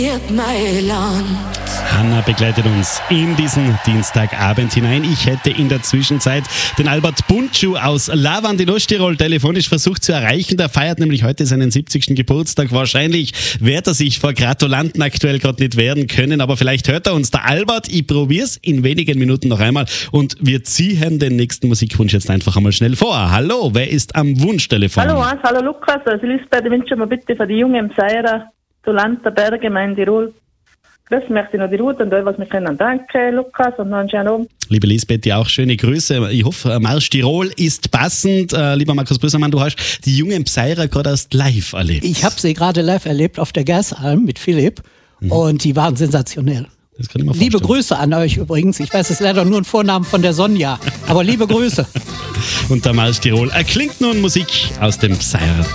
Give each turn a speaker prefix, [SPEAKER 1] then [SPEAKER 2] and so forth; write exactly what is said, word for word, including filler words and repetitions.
[SPEAKER 1] Mein Land.
[SPEAKER 2] Hanna begleitet uns in diesen Dienstagabend hinein. Ich hätte in der Zwischenzeit den Albert Buntschuh aus Lavand in Osttirol telefonisch versucht zu erreichen. Der feiert nämlich heute seinen siebzigsten Geburtstag. Wahrscheinlich wird er sich vor Gratulanten aktuell gerade nicht werden können, aber vielleicht hört er uns. Der Albert, ich probier's in wenigen Minuten noch einmal und wir ziehen den nächsten Musikwunsch jetzt einfach einmal schnell vor. Hallo, wer ist am Wunschtelefon?
[SPEAKER 3] Hallo Hans, hallo Lukas. Also Lisbeth, ich wünsche mir bitte für die Jungen im Seirer, Dolanta Bergemeinde Tirol. Grüß möchte ich noch die Ruth und euch, was wir können. Danke, Lukas, und noch einen schönen Abend.
[SPEAKER 2] Liebe Lisbeth, dir auch schöne Grüße. Ich hoffe, Marsch Tirol ist passend. Äh, lieber Markus Brüssermann, du hast die jungen Pseirer gerade erst live erlebt.
[SPEAKER 4] Ich habe sie gerade live erlebt auf der Gersalm mit Philipp mhm. und die waren sensationell.
[SPEAKER 2] Das kann ich mir
[SPEAKER 4] liebe
[SPEAKER 2] vorstellen.
[SPEAKER 4] Grüße an euch übrigens. Ich weiß, es ist leider nur ein Vornamen von der Sonja, aber liebe Grüße.
[SPEAKER 2] Und der Marsch Tirol erklingt nun Musik aus dem Pseirer.